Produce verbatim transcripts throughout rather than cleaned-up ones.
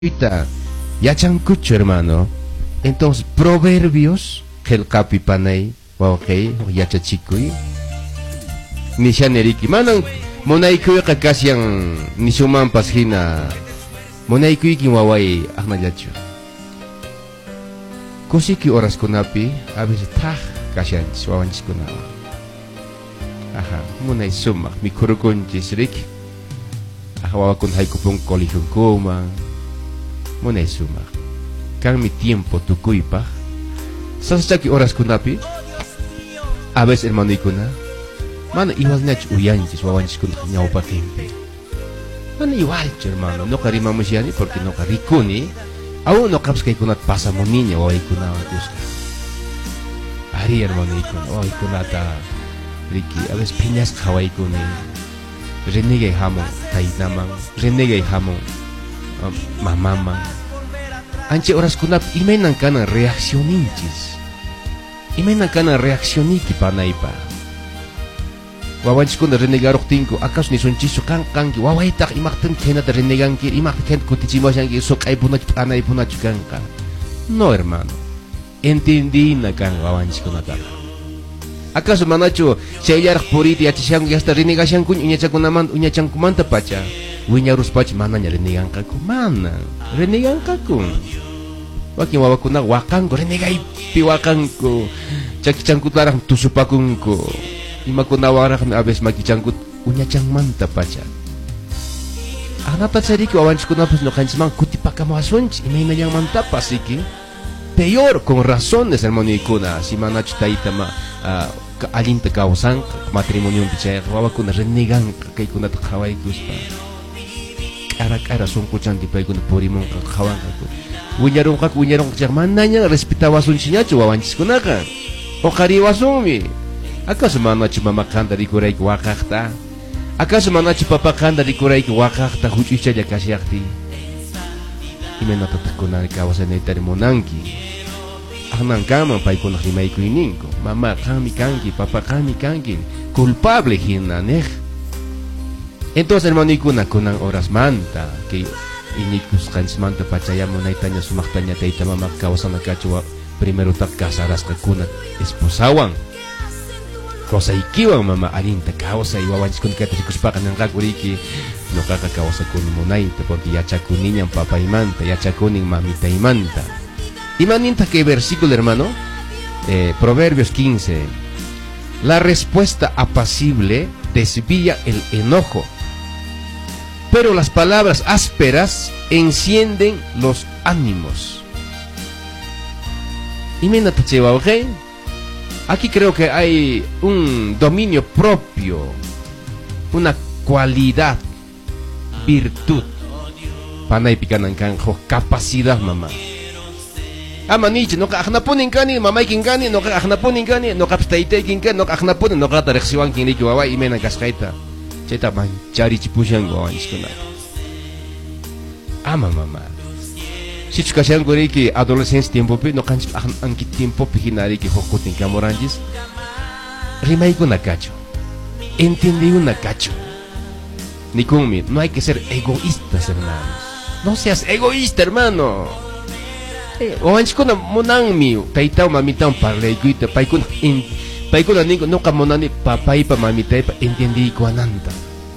ahorita ya chancucho, hermano. Entonces, proverbios, el capipanay, ok, ya chachicui. Ni shaneriki, manan, monaikuy kakasyan, ni suman pasjina, monaikuy kiwaway, ahnayacho. Kusiki oras kunapi, abis tah, kasyan, swawanchis kunawa. Aha, monay sumak, mi kurukunchis rik. Aha, wawakun haikupong kolihun kumang. Monay sumak. Kang mi tiempo tukuypa. Sasachaki oras kunapi, abis hermano ikuna. Mana igual nach uyanchis, wawanchis kun ñawpa timpe. Mana igual, hermano, no karimamos yani porque no karikuni. Aún no caps que kunat pasa moniña o ikuna kuska. Ari hermano ikuna, o ikunata riki, a veces piñas kawai kuni. Renege hamo tainaman, renege hamo mamaman. Anche oras kunap imenan kana reaccioninchis. Imenan kana reaccioniki panaipa. Wawanchis kun renegarok tinko, akas ni sonchiso kang kang wawaitak imakten kena de reneganki, imakten kutichimasyanki sok ay punach panay punach kangka. No, hermano. Entendí na kang wawanchis kun ataka. ¿Acaso manacho sayar puriti achishang hasta renegasyan kun unyachang kunaman unyachang kumanta pacha? Winyarus pach mana nya renegan kaku mana? Renegan kaku. Waki wawakuna wakang ko renegay piwakang ko. Chakichang kutlarang tusupakung ko. Ima ko nawara kami abes magichangkut unyachang manta pacha. Anata sariki wawanchis ko napos no kanchimang kutipaka masunch imay na yang manta pasiki. Peor con razones hermano ikuna si manach taitama uh, alinta kausan matrimonio pichaya wawakuna renegan kay kuna takaway guspa. Kara-kara sungkuchan di pay kuna porimong kakawan kako. Unyarong kak unyarong kak mananya respetawasun sinya chu wawanchis ko naka. O kariwasumi. ¿Acaso manachi mamakanda rikuray ki wakakta? ¿Acaso manachi papakanda rikuray ki wakakta huchicha ya kasyakti? Imenatatakuna kawasan itari monanki. Ahnan kama paikuna himay kuininko. Mama kami kanki, papa kami kanki. Culpable hinanej. Entonces hermano ikuna kunang oras manta que inikus kansmanta pachaya monaitanya sumaktanya taita mama kawasan nakachua primero tak kasaras ka kuna esposawan. Cosa ikiwang mama alinta causa y wawanchis kun katrikus pakan ng kakuriki no kakakausa kun monaita porque yachakunin ang papa imanta yachakunin mamita imanta. Imaninta que versículo hermano eh, Proverbios quince. La respuesta apacible desvía el enojo, pero las palabras ásperas encienden los ánimos. Imenata chewa, ¿ok? Aquí creo que hay un dominio propio, una cualidad, virtud. Panay pikanan kanjo, capacidad mamá. Ama niche, no ka ahnapunin kani, mamay kinkani, no ka ahnapunin kani, no ka pstaite kinkan, no ka ahnapunin, no ka tareksiwan kiniki wawa, imena kaskaita. Cheta man, chari chipusyan wawan iskuna. Ama mamá. Si tu kasih angkori ki adolescence tiempo pe no kanchip angkit tiempo pe hinari ki hokutin kamoranjis rimay ko nakacho entendí un nakacho ni kumi no hay que ser egoístas hermanos no seas egoísta hermano eh, o antes ko na monang mi taitaw mamitang parley ko ita pay ko in pay ko na ningo no ka monani papay pa mamitay pa entendí ko ananta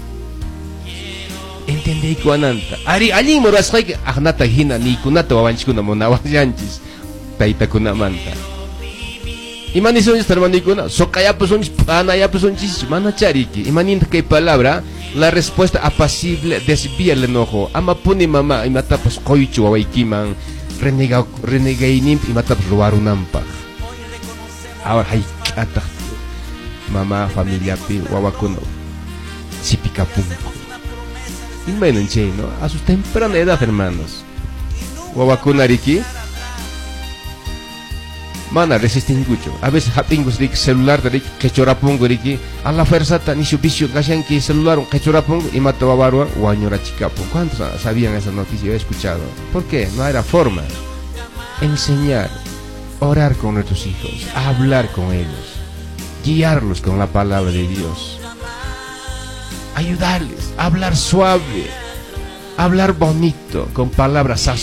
entendí ko ananta ari aling moras kay ahnata hina ni kunata wawanchis ko na monawan yanchis taita ko na manta imani sonchis hermano ko na so kaya po sonchis panaya po sonchis mana chariki imaninta kay palabra la respuesta apacible desvía el enojo ama puni mama imatapos koichu wawaykimang renega renegainim imatapos ruwarunampa ahora hay kata mama familia pi wawakuno sipikapunko. Imagínense, ¿no? A su temprana edad, hermanos. Wawakunariki. Mana resisten mucho. A veces hapingus rik celular dari kechorapungo riki. A la fuerza tan isu bisyo kasyan ki celular kechorapungo y mata wawarua wanyora chikapungo. ¿Cuántos sabían esa noticia? He escuchado. ¿Por qué? No era forma. Enseñar, orar con nuestros hijos, hablar con ellos, guiarlos con la palabra de Dios. Ayudarles, hablar suave, hablar bonito, con palabras